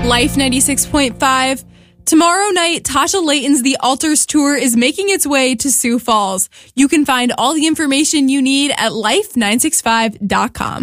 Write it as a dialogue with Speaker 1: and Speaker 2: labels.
Speaker 1: Life 96.5. Tomorrow night, Tasha Layton's The Altars Tour is making its way to Sioux Falls. You can find all the information you need at life965.com.